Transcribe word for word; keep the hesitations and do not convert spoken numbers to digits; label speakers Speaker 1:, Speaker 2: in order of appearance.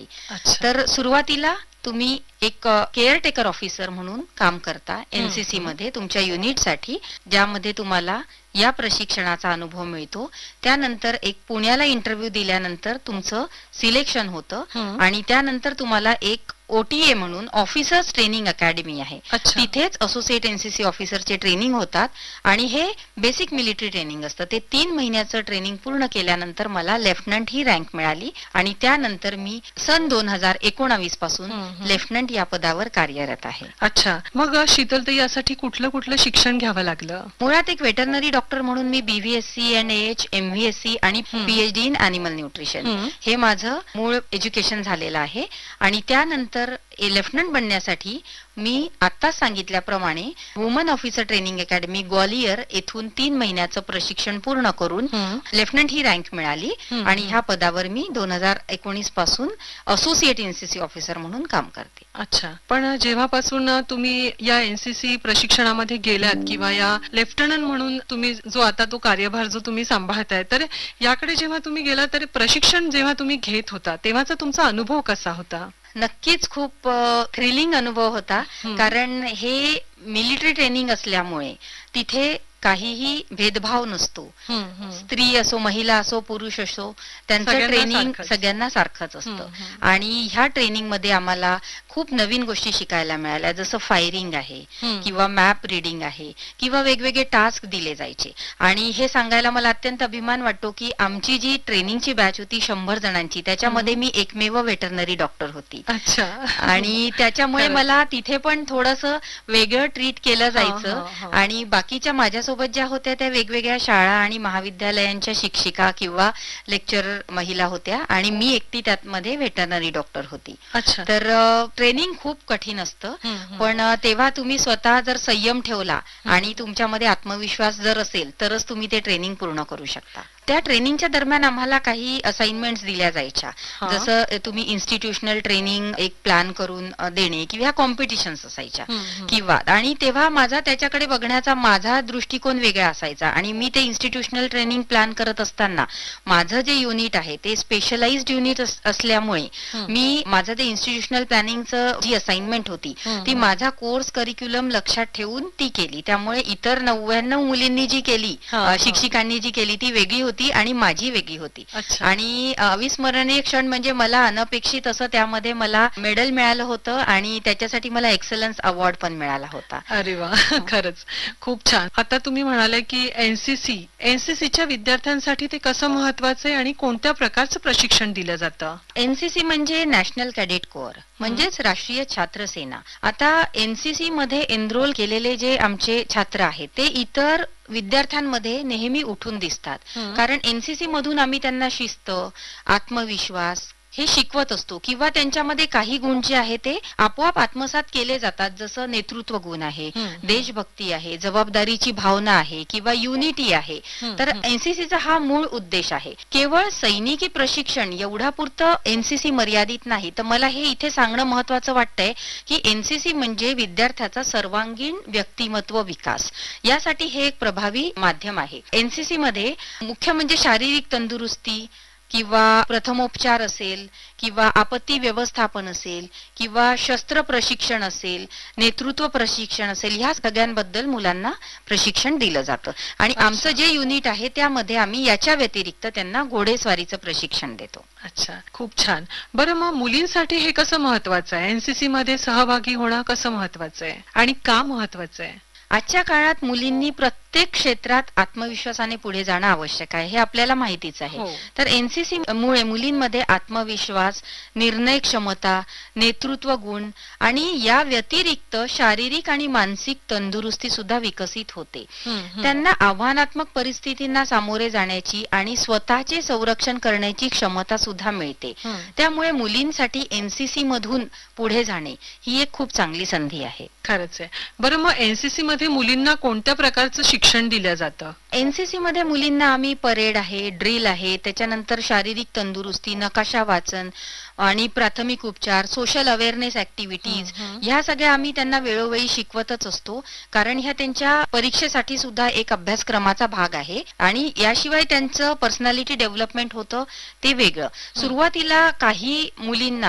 Speaker 1: तर सुरुवातीला तुम्ही एक केअरटेकर ऑफिसर म्हणून काम करता एनसीसी मध्ये तुमच्या युनिटसाठी, ज्यामध्ये तुम्हाला या प्रशिक्षणाचा अनुभव मिळतो. त्यानंतर एक पुण्याला इंटरव्ह्यू दिल्यानंतर तुमचं सिलेक्शन होतं आणि त्यानंतर तुम्हाला एक ओटीए म्हणून ऑफिसर्स ट्रेनिंग अकॅडमी आहे, तिथेच असोसिएट एनसीसी ऑफिसरचे ट्रेनिंग होतात आणि हे बेसिक मिलिटरी ट्रेनिंग असतं. ते तीन महिन्याचं ट्रेनिंग पूर्ण केल्यानंतर मला लेफ्टनंट ही रँक मिळाली आणि त्यानंतर मी सन दोन हजार एकोणावीस पासून लेफ्टनंट या पदावर कार्यरत आहे.
Speaker 2: अच्छा, मग शीतलताई यासाठी कुठलं कुठलं शिक्षण घ्यावं लागलं?
Speaker 1: मुळात एक वेटरनरी डॉक्टर म्हणून मी बीव्हीएससी एन एच एमव्हीएससी आणि पीएचडी इन अॅनिमल न्यूट्रिशन हे माझं मूळ एज्युकेशन झालेलं आहे. आणि त्यानंतर लेफ्टनंट बनण्यासाठी मी आता सांगितल्याप्रमाणे woman officer training academy Gwalior येथून तीन महिन्याचं प्रशिक्षण पूर्ण करून लेफ्टनंट ही रँक मिळाली आणि ह्या पदावर मी दोन हजार एकोणीस पासून असोसिएट एनसीसी ऑफिसर म्हणून काम करते.
Speaker 2: अच्छा, पण जेव्हापासून तुम्ही या एनसीसी प्रशिक्षणामध्ये गेलात किंवा या लेफ्टनंट म्हणून तुम्ही जो आता तो कार्यभार जो तुम्ही सांभाळताय, तर याकडे जेव्हा तुम्ही गेलात तर प्रशिक्षण जेव्हा तुम्ही घेत होता तेव्हाचा तुमचा अनुभव कसा होता?
Speaker 1: नक्कीच खूप थ्रिलिंग अनुभव होता, कारण हे मिलिटरी ट्रेनिंग असल्यामुळे तिथे काहीही भेदभाव नसतो. स्त्री असो, महिला असो, पुरुष असो, त्यांचं ट्रेनिंग सगळ्यांना सारखंच असतं. आणि ह्या ट्रेनिंग मध्ये आम्हाला खूप नवीन गोष्टी शिकायला मिळाल्या, जसं फायरिंग आहे किंवा मॅप रिडिंग आहे किंवा वेगवेगळे टास्क दिले जायचे. आणि हे सांगायला मला अत्यंत अभिमान वाटतो की आमची जी ट्रेनिंगची बॅच होती शंभर जणांची, त्याच्यामध्ये मी एकमेव वेटरनरी डॉक्टर होती.
Speaker 2: अच्छा,
Speaker 1: आणि त्याच्यामुळे मला तिथे पण थोडंसं वेगळं ट्रीट केलं जायचं. आणि बाकीच्या माझ्या सोबत ज्या होत्या त्या वेगवेगळ्या शाळा आणि महाविद्यालयांच्या शिक्षिका किंवा लेक्चरर महिला होत्या आणि मी एकटी त्यामध्ये वेटरनरी डॉक्टर होती. तर ट्रेनिंग खूप कठीण असतं, पण तेव्हा तुम्ही स्वतः जर संयम ठेवला आणि तुमच्यामध्ये आत्मविश्वास जर असेल तरच तुम्ही ते ट्रेनिंग पूर्ण करू शकता. त्या ट्रेनिंगच्या दरम्यान आम्हाला काही असाइनमेंट्स दिल्या जायच्या, जसं तुम्ही इन्स्टिट्यूशनल ट्रेनिंग एक प्लॅन करून देणे किंवा कॉम्पिटिशन्स असायच्या किंवा, आणि तेव्हा माझा त्याच्याकडे बघण्याचा माझा दृष्टिकोन वेगळा असायचा. आणि मी ते इन्स्टिट्यूशनल ट्रेनिंग प्लॅन करत असताना माझं जे युनिट आहे ते स्पेशलाइज्ड युनिट असल्यामुळे मी माझं ते इन्स्टिट्यूशनल प्लॅनिंगचं जी असाइनमेंट होती ती माझा कोर्स करिक्युलम लक्षात ठेवून ती केली. त्यामुळे इतर नव्याण्णव मुलींनी जी केली, शिक्षिकांनी जी केली ती वेगळी होती आणि माझी वेगळी होती. आणि अविस्मरणीय क्षण म्हणजे मला अनपेक्षित असं त्यामध्ये मला मेडल मिळालं होतं आणि त्याच्यासाठी मला एक्सलन्स अवॉर्ड पण मिळाला होता.
Speaker 2: अरे वा, खरंच खूप छान. आता तुम्ही म्हणाले की एनसीसी एनसीसीच्या विद्यार्थ्यांसाठी ते कसं महत्वाचं आहे आणि कोणत्या प्रकारचं प्रशिक्षण दिलं जातं?
Speaker 1: एनसीसी म्हणजे नॅशनल कॅडेट कोअर, म्हणजेच राष्ट्रीय छात्र सेना. आता एनसीसी मध्ये एनरोल केलेले जे आमचे छात्र आहेत ते इतर विद्यार्थ्यांमध्ये नेहमी उठून दिसतात, कारण एनसीसी मधून आम्ही त्यांना शिस्त, आत्मविश्वास हे शिकवत असतो किंवा त्यांच्यामध्ये काही गुण जे आहे ते आपोआप आत्मसात केले जातात, जसं नेतृत्व गुण आहे, देशभक्ती आहे, जबाबदारीची भावना आहे किंवा युनिटी आहे. तर एनसीसीचा हा मूळ उद्देश आहे. केवळ सैनिकी प्रशिक्षण एवढा पुरतं एनसीसी मर्यादित नाही. तर मला हे इथे सांगणं महत्वाचं वाटतंय की एनसीसी म्हणजे विद्यार्थ्याचा सर्वांगीण व्यक्तिमत्व विकास, यासाठी हे एक प्रभावी माध्यम आहे. एनसीसी मध्ये मुख्य म्हणजे शारीरिक तंदुरुस्ती किंवा प्रथमोपचार असेल किंवा आपत्ती व्यवस्थापन असेल किंवा शस्त्र प्रशिक्षण असेल, नेतृत्व प्रशिक्षण असेल, ह्या सगळ्यांबद्दल मुलांना प्रशिक्षण दिलं जातं. आणि आमचं जे युनिट आहे त्यामध्ये आम्ही याच्या व्यतिरिक्त त्यांना घोडेस्वारीचं प्रशिक्षण देतो.
Speaker 2: अच्छा, खूप छान. बरं, मग मुलींसाठी हे कसं महत्वाचं आहे? एनसीसी मध्ये सहभागी होणं कसं महत्वाचं आहे आणि का महत्वाचं आहे?
Speaker 1: आजच्या काळात मुलींनी प्रत्येक क्षेत्रात आत्मविश्वासाने पुढे जाणं आवश्यक आहे, हे आपल्याला माहितीच आहे. तर एनसीसी मुळे मुलींमध्ये आत्मविश्वास, निर्णय क्षमता, नेतृत्व गुण आणि या व्यतिरिक्त शारीरिक आणि मानसिक तंदुरुस्ती सुद्धा विकसित होते. त्यांना आव्हानात्मक परिस्थितींना सामोरे जाण्याची आणि स्वतःचे संरक्षण करण्याची क्षमता सुद्धा मिळते. त्यामुळे मुलींसाठी एनसीसी मधून पुढे जाणे ही एक खूप चांगली संधी आहे.
Speaker 2: खरंच आहे. बरं, मग एनसीसी मध्ये मुलींना कोणत्या प्रकारचं शिक्षण दिलं जातं?
Speaker 1: एनसीसी मध्ये मुलींना आम्ही परेड आहे, ड्रिल आहे, त्याच्यानंतर शारीरिक तंदुरुस्ती, नकाशा वाचन आणि प्राथमिक उपचार, सोशल अवेअरनेस ऍक्टिव्हिटीज, ह्या सगळ्या आम्ही त्यांना वेळोवेळी शिकवतच असतो, कारण ह्या त्यांच्या परीक्षेसाठी सुद्धा एक अभ्यासक्रमाचा भाग आहे. आणि याशिवाय त्यांचं पर्सनॅलिटी डेव्हलपमेंट होतं ते वेगळं. सुरुवातीला काही मुलींना